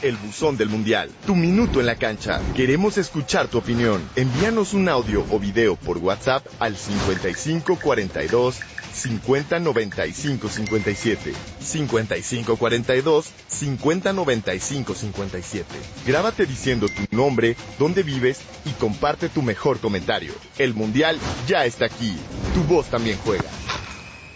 el buzón del Mundial. Tu minuto en la cancha. Queremos escuchar tu opinión. Envíanos un audio o video por WhatsApp al 5542 5095 57. 5542 5095 57. Grábate diciendo tu nombre, dónde vives y comparte tu mejor comentario. El Mundial ya está aquí. Tu voz también juega.